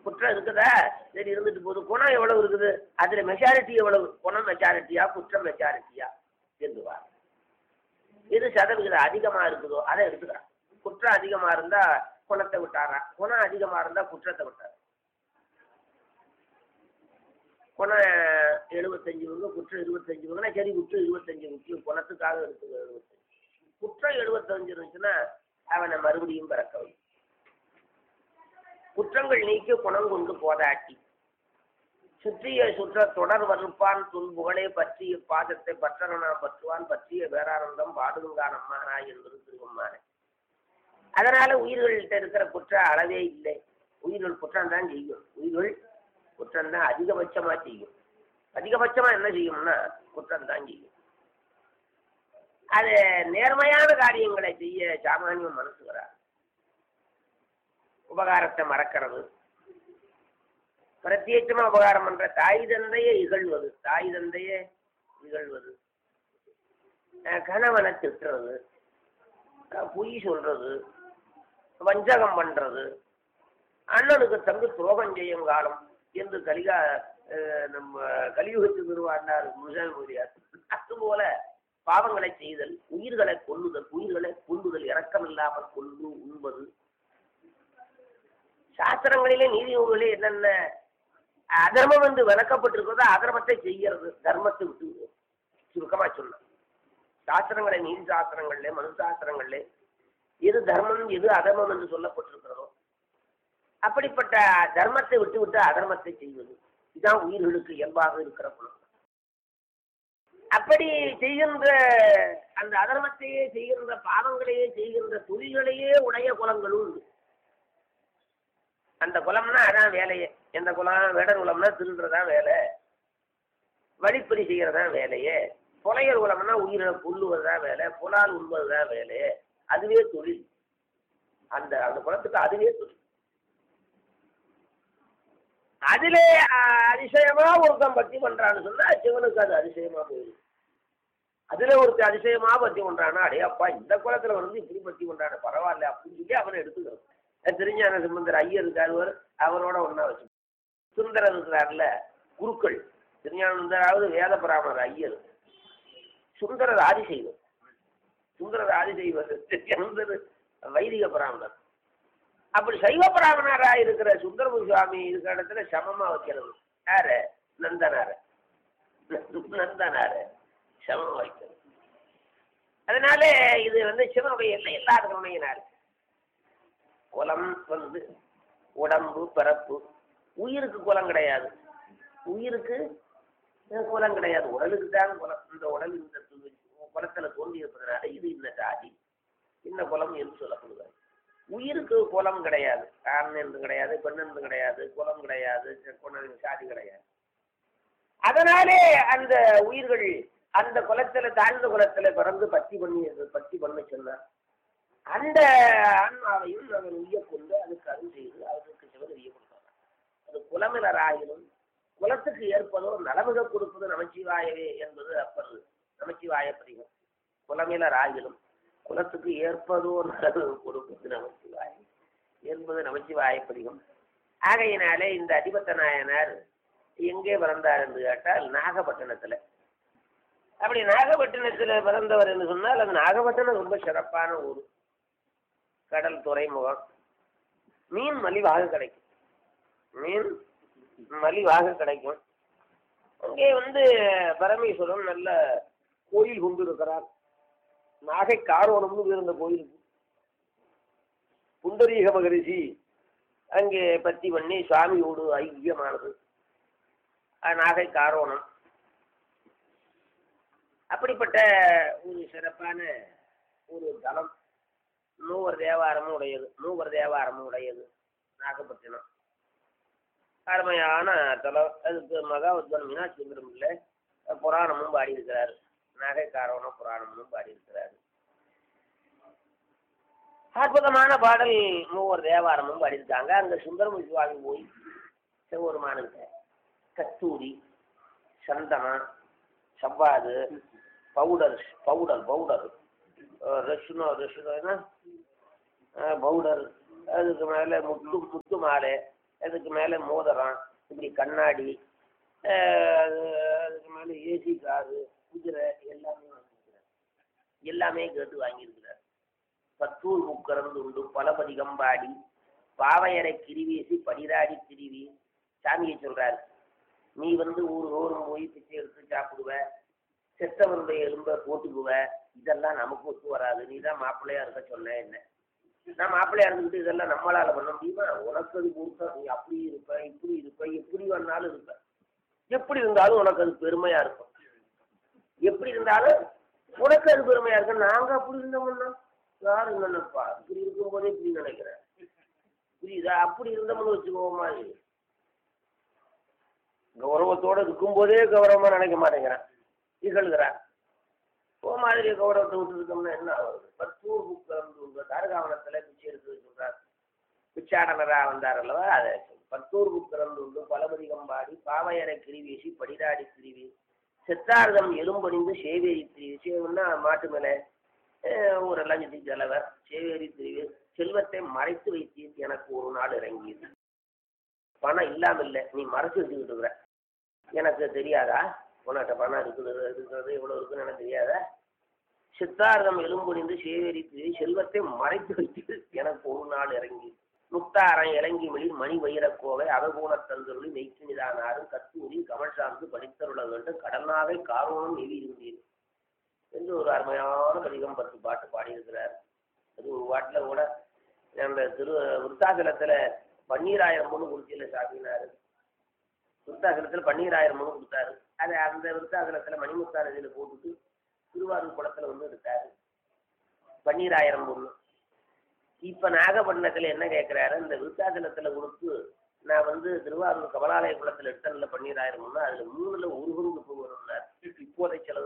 குற்றம் இருக்குதா, சரி இருந்துட்டு போகுது. குணம் எவ்வளவு இருக்குது, அதுல மெஜாரிட்டி எவ்வளவு, குணம் மெஜாரிட்டியா குற்றம் மெஜாரிட்டியா என்றுவா. எது சதவிகிதம் அதிகமா இருக்குதோ அதை எடுத்துக்கிறான். குற்றம் அதிகமா இருந்தா குணத்தை விட்டாரான், குணம் அதிகமா இருந்தா குற்றத்தை விட்டார். குணம் 75 குற்றம் 25 சரி, குற்றம் 25 குணத்துக்காக எடுத்துக்க 75. குற்றம் 75 இருந்துச்சுன்னா அவனை மறுபடியும் பிறக்க வை. குற்றங்கள் நீக்கி குணம் கொண்டு போதாட்டி சுற்றிய சுற்ற தொடர் வறுப்பான் துன்புகளே பற்றிய பாதத்தை பற்றனா பற்றுவான் பற்றிய வேறானந்தம் பாடுங்கான் அம்மானா என்பது திருவம்மானே. அதனால உயிர்கள்ட்ட இருக்கிற குற்ற அளவே இல்லை. உயிர்கள் குற்றம் தான் செய்யும். உயிர்கள் குற்றம் தான் அதிகபட்சமா செய்யும். அதிகபட்சமா என்ன செய்யும்னா குற்றம் தான் செய்யும். அது நேர்மையான காரியங்களை செய்ய சாமானியம் மனசுகிறார். உபகாரத்தை மறக்கிறது, பிரத்யேகமா உபகாரம் பண்ற தாய் தந்தையை இகழ்வது, தாய் தந்தையை இகழ்வது, கணவனை திட்டுறது, பொய் சொல்றது, வஞ்சகம் பண்றது, அண்ணனுக்கு தம்பி துரோகம் செய்யும் காலம் என்று நம்ம கலியுகத்து திருவாண்டார் முருகன். அதுபோல பாவங்களை செய்தல், உயிர்களை கொல்லுதல், உயிர்களை கொல்லுதல், இரக்கம் இல்லாமல் கொண்டு உண்பது. சாஸ்திரங்களிலே நீதி நூல்களே என்னென்ன அதர்மம் என்று விளக்கப்பட்டிருக்கிறதோ அதர்மத்தை செய்யறது, தர்மத்தை விட்டு சுருக்கமா சொன்ன சாஸ்திரங்களை, நீதி சாஸ்திரங்கள்ல மனு சாஸ்திரங்கள்ல எது தர்மம் எது அதர்மம் என்று சொல்லப்பட்டிருக்கிறதோ அப்படிப்பட்ட தர்மத்தை விட்டு விட்டு அதர்மத்தை செய்வது, இதுதான் உயிர்களுக்கு இயல்பாக இருக்கிற குணம். அப்படி செய்கின்ற அந்த அதர்மத்தையே செய்கின்ற பாவங்களையே செய்கின்ற தொழில்களையே உடைய குலங்களும் உண்டு. அந்த குலம்னா அதான் வேலையே. எந்த குலம்? வேடர் குலம்னா திருடுறதான் வேலை, வழிப்பறி செய்யறதான் வேலையே. புலையர் குலம்னா உயிரை கொல்லுவதுதான் வேலை, புலால் உண்பதுதான் வேலை. அதுவே தொழில். அந்த அந்த குலத்துக்கு அதுவே தொழில். அதிலே அதிசயமா ஒருத்தன் பக்தி பண்றான்னு சொன்னா சிவனுக்கு அது அதிசயமா போயிடும். அதுல ஒருத்தர் அதிசயமா பக்தி பண்றானா, அடே அப்பா இந்த குலத்துல வந்து இப்படி பக்தி பண்றானே பரவாயில்ல அப்படின்னு சொல்லி அவனை எடுத்துக்கிறோம். திருஞான சம்பந்தர் ஐயர் இருக்காரு, அவரோட ஒன்னா வச்சு. சுந்தரர் இருக்கிறார்ல குருக்கள், திருஞானந்தராவது வேத பிராமணர் ஐயர், சுந்தரர் ஆதிசைவர், சுந்தரர் ஆதிசைவர், திருஞானந்தர் வைதிக பிராமணர். அப்படி சைவ பிராமணராக இருக்கிற சுந்தரமு சுவாமி இருக்கிற இடத்துல சமமா வைக்கிறது யாரு? நந்தனார. நந்தனார சமமா வைக்கிறது. அதனால இது வந்து சிவனுடைய எல்லை இல்லாதவனையினார். குலம் வந்து உடம்பு பிறப்பு. உயிருக்கு குலம் கிடையாது, உயிருக்கு குலம் கிடையாது, உடலுக்கு தான் குலம். இந்த உடல் இந்த குலத்துல தோன்றி இருப்பதனால இது இந்த ஜாதி இந்த குலம் என்று சொல்லப்படுகிறது. உயிருக்கு குலம் கிடையாது, ஆண் என்று கிடையாது, பெண் என்று கிடையாது, குலம் கிடையாது, சாதி கிடையாது. அதனாலே அந்த உயிர்கள் அந்த குலத்துல தாழ்ந்த குலத்துல பிறந்து பக்தி பண்ண சொன்னார். அந்த ஆன்மாவையும் அவன் உய்ய கொண்டு அதுக்கு அருள் செய்து அவர்களுக்கு சிவகரியை கொடுத்தாங்க. அது குலமிலராயினும் குலத்துக்கு ஏற்பதோ நலமிக கொடுப்பது நமச்சிவாயவே என்பது அப்பது நமச்சிவாய பதிகம். குலமிலராயினும் குலத்துக்கு ஏற்பதோ நலமிக கொடுப்பது நமச்சிவாய என்பது நமச்சிவாய பதிகம். ஆகையினாலே இந்த அதிபத்த நாயனார் எங்கே பிறந்தார் என்று கேட்டால் நாகப்பட்டினத்துல. அப்படி நாகப்பட்டினத்துல பிறந்தவர் என்று சொன்னால் அந்த நாகப்பட்டினம் ரொம்ப சிறப்பான ஊர். கடல் துறைமுகம், மீன் மலிவாக கிடைக்கும், மீன் மலிவாக கிடைக்கும். அங்கே வந்து பரமேஸ்வரன் நல்ல கோயில் கொண்டு இருக்கிறார். நாகை காரோணம்னு இருந்த கோயிலுக்கு புண்டரீக மகரிஷி அங்கே பத்தி பண்ணி சுவாமியோடு ஐக்கியமானது நாகை காரோணம். அப்படிப்பட்ட ஒரு சிறப்பான ஒரு தலம். மூவர் தேவாரமும் உடையது நாகப்பட்டினம். அருமையான தலம். அதுக்கு மகாவத்வன் மீனாட்சி சுந்தரம் இல்லை புராணமும் பாடியிருக்கிறார். நாகைக்காரவனும் புராணமும் பாடியிருக்கிறார். அற்புதமான பாடல் மூவர் தேவாரமும் பாடியிருக்காங்க. அங்க சுந்தரமூர்த்தி சுவாமி போய் சிவபெருமானுக்கு கத்தூரி, சந்தனம், சவ்வாது, பவுடர் பவுடர், அதுக்கு மேலே முத்து மாலை, அதுக்கு மேலே மோதிரம், இப்படி கண்ணாடி, அதுக்கு மேலே ஏசி காரு, குதிரை எல்லாமே வாங்கியிருக்கிறார். எல்லாமே கேட்டு வாங்கியிருக்கிறார். பத்தூர் முக்கரந்து உண்டு பலபதிகம்பாடி பாவையரை கிரிவீசி படிராடி திரிவி. சாமியை சொல்றாரு, நீ ஊர் ஓரும் போய் பிச்சை எடுத்து சாப்பிடுவ, செத்தவருடைய எலும்பை போட்டுக்குவ, இதெல்லாம் நமக்கு ஒத்து வராது. நீ தான் மாப்பிள்ளையா இருக்க சொன்ன என்ன? நான் மாப்பிள்ளையா இருந்துக்கிட்டு இதெல்லாம் நம்மளால பண்ண முடியுமா? உனக்கு அது கொடுத்தா நீ அப்படி இருப்ப, இப்படி இருப்ப, எப்படி வேணாலும் இருப்ப. எப்படி இருந்தாலும் உனக்கு அது பெருமையா இருக்கும். எப்படி இருந்தாலும் உனக்கு அது பெருமையா இருக்கும். நாங்க அப்படி இருந்தோம்னா யாரு நினைப்பா? இப்படி இருக்கும்போதே இப்படி நினைக்கிறேன், புரியுதா? அப்படி இருந்தோம்னு வச்சுக்கோமா, கௌரவத்தோட இருக்கும்போதே கௌரவமா நினைக்க மாட்டேங்கிறேன், இகழ்கிறான். ஓ மாதிரி கௌரவத்தை விட்டு இருக்கோம்னா என்ன ஆகுது? பத்தூர் புக்கு தாரகாவனத்துல பிச்சை எடுத்து சொல்றார். பிச்சாடனரா வந்தார் அல்லவா, அதை பத்தூர் புக்கிறந்து உண்டு பலபதிகம்பாடி பாவையரை கிரிவீசி படிராடி திரிவி. செத்தார்தம் எலும்பணிந்து சேவேரி திரிவி. சேவன்னா மாட்டு மேலே ஒரு லஞ்சத்தி தலைவர். சேவேரி திரிவி. செல்வத்தை மறைத்து வைத்தீர் எனக்கு ஒரு நாள் இறங்கியது. பணம் இல்லாமல் இல்லை, நீ மறைச்சு வச்சுக்கிட்டு இருக்கிற. எனக்கு தெரியாதா உனக்கிட்ட பணம் இருக்கிறது எவ்வளோ இருக்குன்னு எனக்கு தெரியாதா? சித்தார்த்தம் எலும்புணிந்து சேவேரி திரிவி. செல்வத்தை மறைத்து வைத்து எனக்கு ஒரு நாள் இறங்கி. முத்தாரம் இறங்கி வெளியில் மணி வைரக்கோவை அவகூண தந்தருளி நெய்க்கினிதானாரும் கத்தூரி கமல் சார்ந்து படித்தருள வேண்டும் கடனாவை காரணம் எவி இருந்தீர் என்று ஒரு அருமையான பதிகம் 10 பாட்டு பாடியிருக்கிறார். அது ஒரு பாட்டில் கூட அந்த விருத்தாசலத்தில் 12,000 பொண்ணு குடிச்சியில் சாப்பினாரு. விருத்தாசலத்தில் 12,000 பொண்ணு கொடுத்தாரு. அதை அந்த விருத்தாசலத்தில் மணிமுத்தார் இதில் போட்டுட்டு திருவாரூர் குளத்தில் எடுத்தாரு 12,000 பொண்ணு. இப்போ நாகப்பட்டினத்தில் என்ன கேட்குறாரு, இந்த விருத்தாசலத்தில் கொடுத்து நான் திருவாரூர் கமலாலய குளத்தில் எடுத்ததில் 12,000 பொண்ணு, அதில் 3ல் 1 பங்கு போகணும்னார். இப்போதை செலவு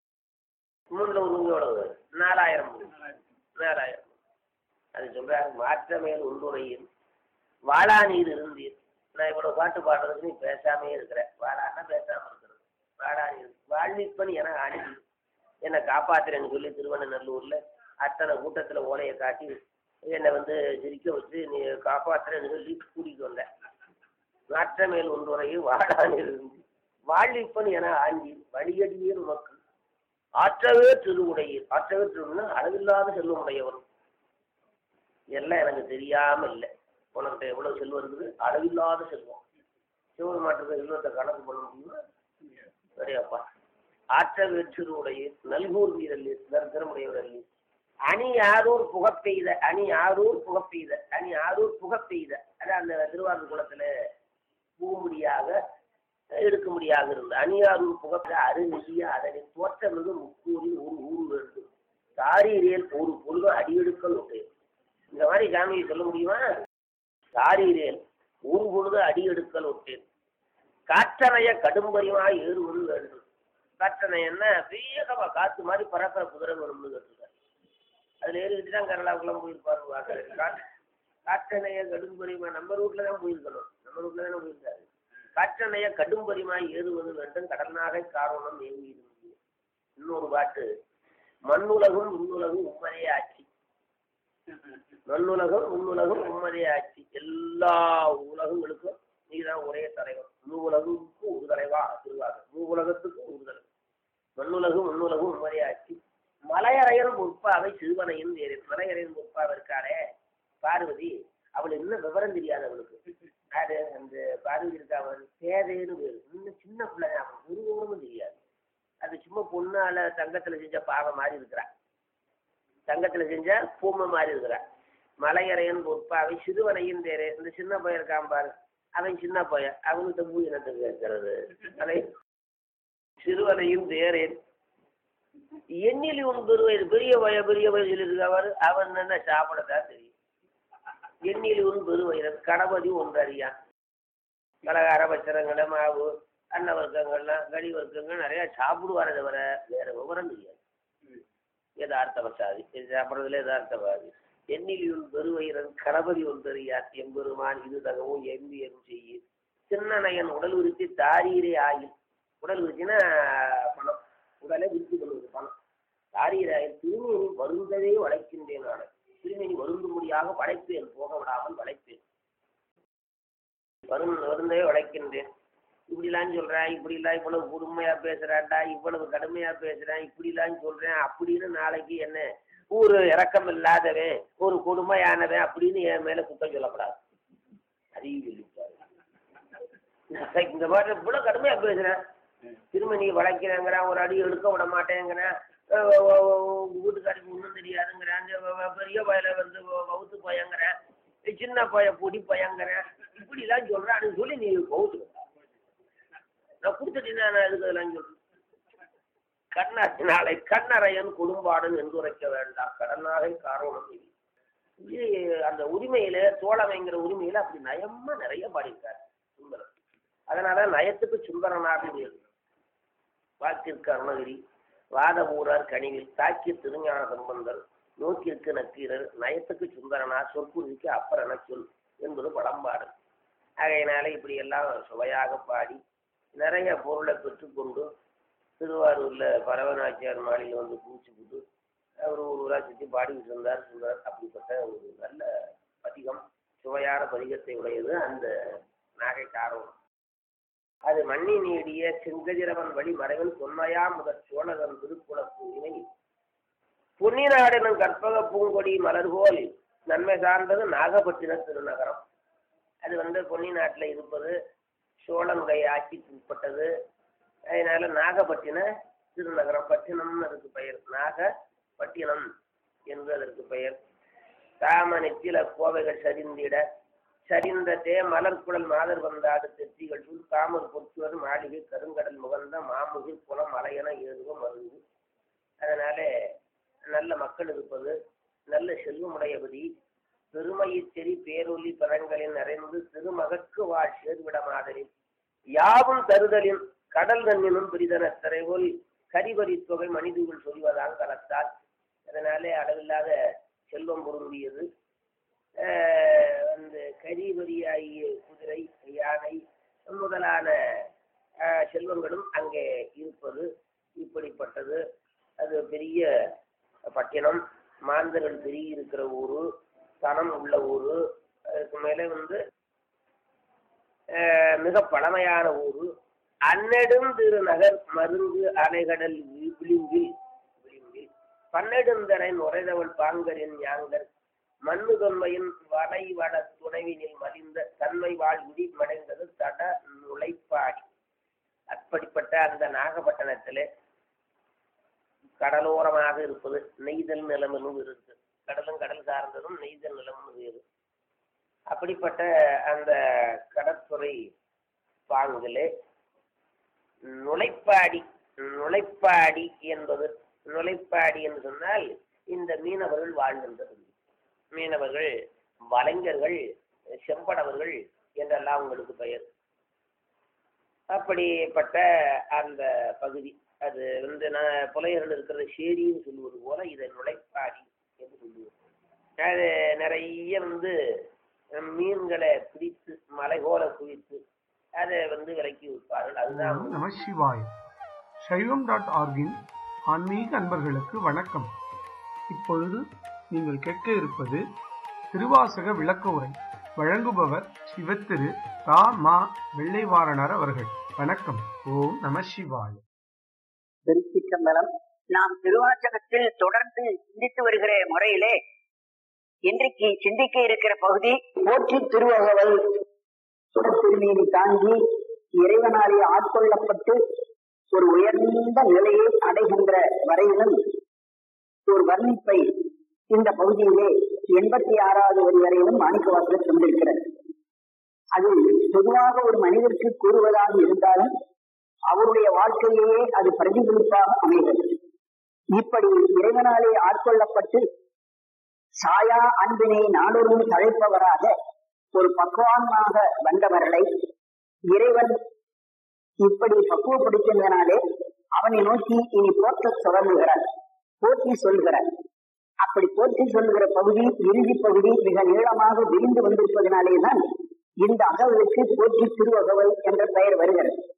3ல் 1 பங்கு எவ்வளவு? 4,000 பொண்ணு. 4,000. அது சொல்றாரு, மாற்ற மேல் உள்ளுரையில் வாழா நீர் இருந்தீர். நான் இவ்வளவு பாட்டு பாடுறதுக்கு நீ பேசாமே இருக்கிறேன். வாழான்னா பேசாம இருக்கிறது. வாழா நீர் வாழ்விப்பன் என ஆணிதி என்னை காப்பாத்துறேன்னு சொல்லி திருவண்ணநல்லூர்ல அத்தனை கூட்டத்துல ஓலையை காட்டி என்னை சிரிக்க வச்சு நீ காப்பாத்துறேன்னு சொல்லி கூட்டிட்டு வந்த. மாற்ற மேல் ஒன்றுரையில் வாழா நீர் இருந்து வாழ்விப்பன் என ஆண்டி வழியடியே உனக்கு ஆற்றவே திருவுடையீர். ஆற்றவே திருவுன்னா அளவில்லாத செல்வம் உடையவரும். எல்லாம் எனக்கு தெரியாம இல்லை. உனக்கிட்ட எவ்வளவு செல்வம் இருக்குது? அளவில்லாத செல்வம். சிவபெருமாட்டுக்கு செல்வத்தை கணக்கு பண்ண முடியுமா? சரியாப்பா. ஆற்ற வேற்றுடைய நல்கூர் வீரல்லி திறமுடையவரல்லி அணி ஆரூர் புகப்பெய்த அணி ஆரூர் புகப்பெய்த அணி ஆரூர் புகப்பெய்த அதான் அந்த திருவாரூர் குளத்துல பூமுடியாக எடுக்கும்படியாக இருந்த அணியாரூர் புகப்பெய்த அருநிதிய அதனை தோற்றமிகு முக்கூரில் ஒரு ஊர் வேண்டும் தாரீரேல் ஒரு பொழுது அடியெடுக்கல் உண்டு. இந்த மாதிரி சாமியை சொல்ல முடியுமா? தாரீரேல் ஒரு பொழுது அடியெடுக்கல் விட்டேன் காற்றணைய கடும்பரிமாய் ஏறுவது வேண்டும். காற்றணையன்னா வேகமா காத்து மாதிரி பறக்கிற குதிரை வரும்னு கேட்டுருக்காரு. அதுல ஏறிக்கிட்டு தான் கேரளாவுக்குலாம் போயிருப்பாரு. காற்றணைய கடும்பரிமா நம்ம ரூட்ல தான் போயிருக்கணும். நம்ம ரூட்ல தானே போயிருக்காரு. காற்றணைய கடும்பரிமாய் ஏறுவது வேண்டும் கடல்நாகை காரணம் ஏறி இருந்தது. இன்னொரு பாட்டு, மண்ணுலகும் விண்ணுலகும் உம்மதே ஆட்சி. மண்ணுலகம் விண்ணுலகம் உம்மதே ஆட்சி. எல்லா உலகங்களுக்கும் நீதான் ஒரே தலைவர். மூவுலகுக்கு ஒரு தலைவா திருவாக மூவுலகத்துக்கு ஒரு தலைவர். மண்ணுலகம் விண்ணுலகம் உம்மதே ஆட்சி. மலையறையன் முற்பாவை சிறுவனையும் வேறு. மலையறையன் முற்பாவை இருக்காளே பார்வதி, அவள் இன்னும் விவரம் தெரியாது அவளுக்கு. அது அந்த பார்வதி இருக்கா, அவள் பேதைன்னு பேரு. இன்னும் சின்ன பிள்ளை, அவன் உருவமும் தெரியாது. அது சும்மா பொண்ணால தங்கத்துல செஞ்ச பாவை மாதிரி இருக்கிறா. தங்கத்துல செஞ்ச பூமை மாதிரி இருக்கிறா. மலையறையன் பொற்பாவை சிறுவனையும் தேரே. இந்த சின்ன பையன் இருக்கான் பாரு, அவன் சின்ன பையன், அவனுக்கு பூஜனத்துக்கு கேட்கறது. அதை சிறுவனையும் தேரேன் எண்ணில் உன் பெருவயது பெரிய வயதில் இருக்கவர் அவன் என்ன சாப்பிடத்தான் தெரியும். எண்ணில் உன் பெருவயது கணபதி ஒன்றறியான். பலகார பச்சரங்களை மாவு அன்ன வர்க்கங்கள்லாம் கடி வர்க்கங்கள் நிறைய சாப்பிடுவாரே தவிர வேற விவரம் தெரியாது. யதார்த்தவசாதி இது சாப்பிட்றதுல யதார்த்தவாதி. எண்ணிலியுள் பெருவயிரன் கணபதி ஒன்றறியான் எம்பெருமான் இது தகவும் எம்பி எம் செய்ய. சின்னனையன் உடல் விருத்தி தாரீரே ஆயில். உடல் விருத்தினா பணம், உடலை விருத்தி கொள்வது பணம். தாரீரே ஆயில் திருமேனி வருந்ததே வளைக்கின்றேன். நான் திருமேனி வருந்தும்படியாக வளைப்பேன், போக விடாமல் வளைப்பேன். வருந்தே உழைக்கின்றேன். இப்படிலாம் சொல்றேன், இப்படிலாம் இவ்வளவு கொடுமையா பேசுறான்டா, இவ்வளவு கடுமையா பேசுறேன், இப்படிலாம் சொல்றேன் அப்படின்னு நாளைக்கு என்ன ஒரு இரக்கம் இல்லாதவன், ஒரு கொடுமையானவன் அப்படின்னு என் மேல குற்றம் சொல்லப்படாது. அதையும் சொல்லிட்டாரு. இந்த மாதிரி இவ்வளவு கடுமையா பேசுறேன், திரும்ப நீ வளைக்கிறேங்கிறான், ஒரு அடி எடுக்க விட மாட்டேங்கிறேன், வீட்டுக்காரிக்கு ஒன்றும் தெரியாதுங்கிறேன், பெரிய பயில வந்து வகுத்து பயங்கிறேன், சின்ன பய பொடி பயங்கிறேன், இப்படிலாம் சொல்றேன் சொல்லி நீ வகுத்து நான் கொடுத்துட்டீங்கன்னா நான் எதுக்கு அதெல்லாம் சொல்றேன். நாளை கண்ணறையன் குடும்பாடன் என்றுரைக்க வேண்டாம், கடனாகை காரணம் இது. அந்த உரிமையில தோழமைங்கிற உரிமையில அப்படி நயமா நிறைய பாடியிருக்காரு சுந்தரன். அதனால நயத்துக்கு சுந்தரனாக முடியாது. வாக்கிற்கு அருணகிரி, வாதபூரார் கனிவில், தாக்கிய திருஞான சம்பந்தர், நோக்கிற்கு நக்கீரர், நயத்துக்கு சுந்தரனா, சொற்குறிக்கு அப்பறன சொல் என்பது பழம்பாடு. ஆகையினால இப்படி எல்லாம் சுவையாக பாடி நிறைய பொருளை பெற்றுக்கொண்டு திருவாரூர்ல பரவநாச்சியார் மாளிகை வந்து பூச்சி போட்டு அவர் ஒரு ஊரா சுற்றி பாடிக்கிட்டு இருந்தார் சுந்தரர். அப்படிப்பட்ட ஒரு நல்ல பதிகம், சுவையான பதிகத்தை உடையது அந்த நாகை காரணம். அது மண்ணி நீடிய செங்கதிரவன் வழி மறைவன் தொன்மையா முதற் சோழகன் திருக்குளப்பு இணை பொன்னி நாடெனும் கற்பக பூங்கொடி மலர்கோல் நன்மை சார்ந்தது நாகப்பட்டின திருநகரம். அது வந்து பொன்னி நாட்டில் இருப்பது, சோழனுடைய ஆட்சிக்கு உட்பட்டது. அதனால நாகப்பட்டின திருநகரம், பட்டினம்னு அதுக்கு பெயர், நாகப்பட்டினம் என்று அதற்கு பெயர். தாம நெத்தில கோவைகள் சரிந்திட சரிந்த தே மலர்குழல் மாதர் வந்தாடு தெற்றிகள் சூழ் தாமர் பொற்றுவர் மாளிகை கருங்கடல் முகந்த மாமுகில் குளம் அலையென ஏதுவ மருந்து. அதனால நல்ல மக்கள் இருப்பது, நல்ல செல்வமுடையபதி, பெருமையிச்செறி பேரொலி பரங்களின் நிறைந்து திருமகற்கு வாழ் சேர்விட மாதிரில் யாவும் தருதலின் கடல் தன்னினும் பிரிதன திரைபோல் கரிபரி தொகை மனிதர்கள் சொல்வதால் கலத்தால். அதனாலே அளவில்லாத செல்வம் பொருந்தியது. அந்த கரிபரியாகிய குதிரை, யானை முதலான செல்வங்களும் அங்கே இருப்பது. இப்படிப்பட்டது அது பெரிய பட்டினம், மாந்தர்கள் பெருகி இருக்கிற ஊரு, தனம் உள்ள ஊரு. அதுக்கு மேலே வந்து மிக பழமையான ஊரு. அன்னெடும் திருநகர் மருங்கு அலைகடல் விளிம்பில் பன்னெடுந்தரை நுரைதவள் பாங்கரின் யாங்கர் மண்ணு தொன்மையின் வளைவட துணைவினில் மலிந்த தன்மை வாழ்விடி மடைந்தது தட நுழைப்பாடி. அப்படிப்பட்ட அந்த நாகப்பட்டினத்திலே கடலோரமாக இருப்பது நெய்தல் நிலமும் இருக்கு. கடலும் கடல் சார்ந்ததும் நெய்தல் நிலமும் வேறு. அப்படிப்பட்ட அந்த கடற்துறை பாங்கிலே நுழைப்பாடி, நுழைப்பாடி என்பது, நுழைப்பாடி என்று சொன்னால் இந்த மீனவர்கள் வாழ்கின்றது. மீனவர்கள், வலைஞர்கள், செம்படவர்கள் என்றெல்லாம் உங்களுக்கு பெயர். அப்படிப்பட்ட அந்த பகுதி அது வந்து புலையர்கள் இருக்கிற சேரின்னு சொல்லுவது போல இதை நுழைப்பாடி என்று சொல்லுவது. அது நிறைய வந்து மீன்களை பிடித்து மலைகோல குவித்து அதை வந்து விலைக்கு விற்பார்கள். அதுதான் நமசிவாய். சைவம்.org-இன் ஆன்மீக அன்பர்களுக்கு வணக்கம். இப்பொழுது நீங்கள் கேட்க இருப்பது திருவாசக விளக்க உரை. வழங்குபவர் சிவத்திரு தா மா வெள்ளைவாரணர் அவர்கள். வணக்கம். ஓம் நமசிவாய். திருச்சிற்றம்பலம். நாம் திருவாசகத்தில் தொடர்ந்து சிந்தித்து வருகிற முறையிலே இன்றைக்கு சிந்திக்க இருக்கிற பகுதி போற்றி திருவகவல் சுடத்திருமீது தாங்கி இறைவனாலே ஆட்கொள்ளப்பட்டு ஒரு உயர்ந்த நிலையை அடைகின்ற வரையிலும் ஒரு வர்ணிப்பை இந்த பகுதியிலே 86வது வரி வரையிலும் மாணிக்கவாசகர் கொண்டிருக்கிறது. அது பொதுவாக ஒரு மனிதருக்கு கூறுவதாக இருந்தாலும் அவருடைய வாழ்க்கையிலேயே அது பிரதிபலிப்பாக அமைகிறது. இப்படி இறைவனாலே ஆட்கொள்ளப்பட்டு சாயா அன்பினை நாடொரும் தழைப்பவராக ஒரு பக்குவான்மாக வந்தவர்களை இறைவன் இப்படி பக்குவப்படுத்தினாலே அவனை நோக்கி இனி போற்ற தொடங்குகிறார், போற்றி சொல்கிறார். அப்படி போற்றி சொல்லுகிற பகுதி இறுதி பகுதி மிக நீளமாக விரிந்து வந்திருப்பதனாலேதான் இந்த அகவலுக்கு போற்றி திருவகவல் என்ற பெயர் வருகிறது.